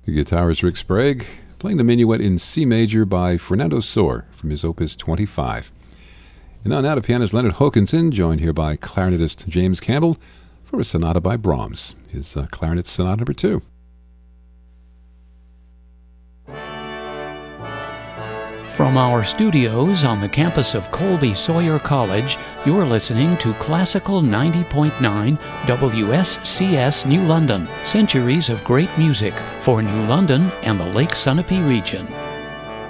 The guitarist Rick Sprague playing the Minuet in C major by Fernando Sor from his Opus 25. And now to pianist Leonard Hokanson, joined here by clarinetist James Campbell for a sonata by Brahms, his Clarinet Sonata number 2. From our studios on the campus of Colby Sawyer College, you're listening to Classical 90.9 WSCS New London, centuries of great music for New London and the Lake Sunapee region.